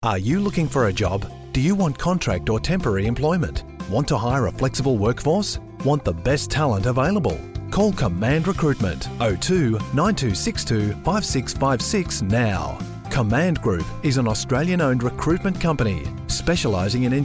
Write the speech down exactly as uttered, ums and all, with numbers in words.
Are you looking for a job? Do you want contract or temporary employment? Want to hire a flexible workforce? Want the best talent available? Call Command Recruitment oh two nine two six two five six five six now. Command Group is an Australian-owned recruitment company specialising in